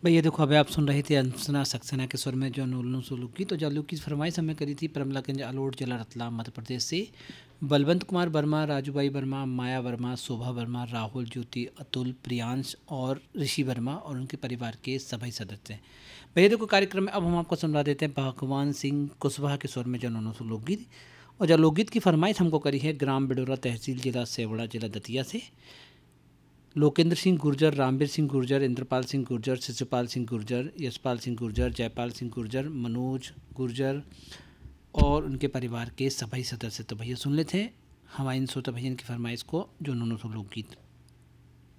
भैया देखो, अभी आप सुन रहे थे अंशना सक्सेना के स्वर में जो नूलनू सुलूक की। तो जालू की फरमाइश हमें करी थी परमलागंज आलोट जिला रतलाम मध्य प्रदेश से बलवंत कुमार वर्मा, राजूबाई वर्मा, माया वर्मा, शोभा वर्मा, राहुल, ज्योति, अतुल, प्रियांश और ऋषि वर्मा और उनके परिवार के सभी सदस्य। भैया देखो, कार्यक्रम में अब हम आपको सुनवा देते हैं भगवान सिंह कुशवाहा के स्वर में जो नूलनू लोकगीत। और जो लोकगीत की फरमाइश हमको करी है ग्राम बिडोरा, तहसील जिला सेवड़ा, जिला दतिया से लोकेंद्र सिंह गुर्जर, रामवीर सिंह गुर्जर, इंद्रपाल सिंह गुर्जर, शिशुपाल सिंह गुर्जर, यशपाल सिंह गुर्जर, जयपाल सिंह गुर्जर, मनोज गुर्जर और उनके परिवार के सभी सदस्य। तो भैया सुन लेते हैं हमारे इन श्रोता भैया की फरमाइश को जो उन्होंने लोकगीत।